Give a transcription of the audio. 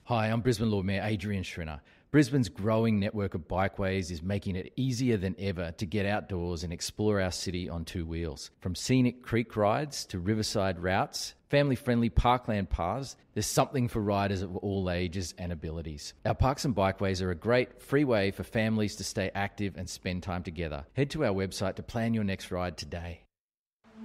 Hi, I'm Brisbane Lord Mayor Adrian Schrinner. Brisbane's growing network of bikeways is making it easier than ever to get outdoors and explore our city on two wheels. From scenic creek rides to riverside routes, family-friendly parkland paths, there's something for riders of all ages and abilities. Our parks and bikeways are a great free way for families to stay active and spend time together. Head to our website to plan your next ride today.